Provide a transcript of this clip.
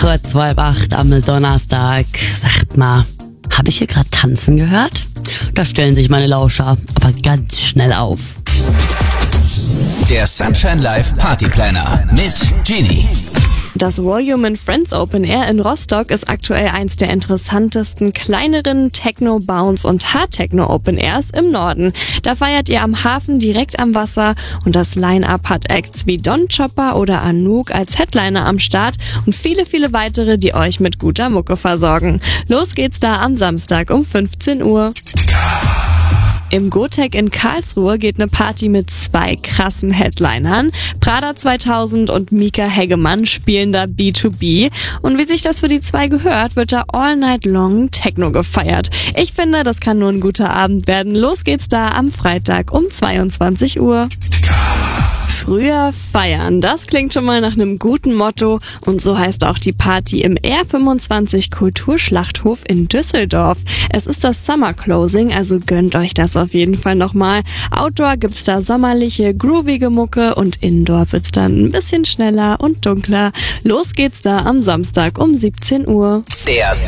Kurz vor 8 am Donnerstag. Sagt mal, habe ich hier gerade tanzen gehört? Da stellen sich meine Lauscher aber ganz schnell auf. Der Sunshine Live Party Planner mit Genie. Das Volume & Friends Open Air in Rostock ist aktuell eins der interessantesten kleineren Techno, Bounce und Hard Techno Open Airs im Norden. Da feiert ihr am Hafen direkt am Wasser und das Line-Up hat Acts wie Don Chopper oder Anouk als Headliner am Start und viele, viele weitere, die euch mit guter Mucke versorgen. Los geht's da am Samstag um 15 Uhr. Im Gotec in Karlsruhe geht eine Party mit 2 krassen Headlinern. Prada 2000 und Mika Hegemann spielen da B2B. Und wie sich das für die 2 gehört, wird da all night long Techno gefeiert. Ich finde, das kann nur ein guter Abend werden. Los geht's da am Freitag um 22 Uhr. Früher feiern, das klingt schon mal nach einem guten Motto und so heißt auch die Party im R25 Kulturschlachthof in Düsseldorf. Es ist das Summer Closing, also gönnt euch das auf jeden Fall nochmal. Outdoor gibt's da sommerliche, groovige Mucke und Indoor wird's dann ein bisschen schneller und dunkler. Los geht's da am Samstag um 17 Uhr. Der